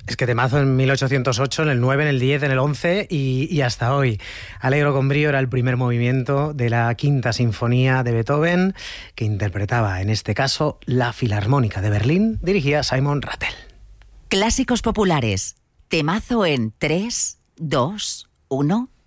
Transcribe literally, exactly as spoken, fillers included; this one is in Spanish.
Es que temazo en mil ochocientos ocho, en el nueve, en el diez, en el once y, y hasta hoy. Alegro con brío era el primer movimiento de la Quinta Sinfonía de Beethoven, que interpretaba, en este caso, la Filarmónica de Berlín, dirigida Simon Rattle. Clásicos populares. Temazo en tres, dos, uno...